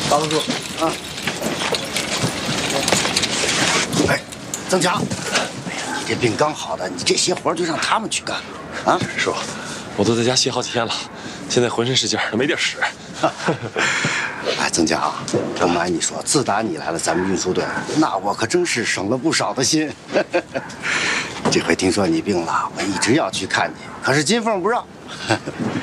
打住！啊！哎，曾强，你这病刚好的，你这些活就让他们去干，啊？ 师傅，我都在家歇好几天了，现在浑身使劲儿，没地儿使。 哎，曾强，不瞒你说，自打你来了咱们运输队，那我可真是省了不少的心。这回听说你病了，我一直要去看你，可是金凤不让。